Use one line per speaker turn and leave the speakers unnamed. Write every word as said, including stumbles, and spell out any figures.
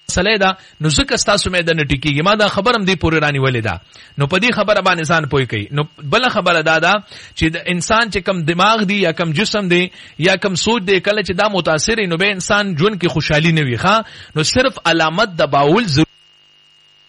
مسله ده نو زکه تاسو مې د نټیکيږي ما دا خبرم دی پورې رانی ولې ده نو په دې خبره باندې ځان پوي کوي نو بل خبره ده دا چې د انسان چې کم دماغ دی یا کم جسم دی یا کم سوچ دی کله چې دا متاثر نو به انسان جون کې خوشحالي نه وي ښا نو صرف علامت د باول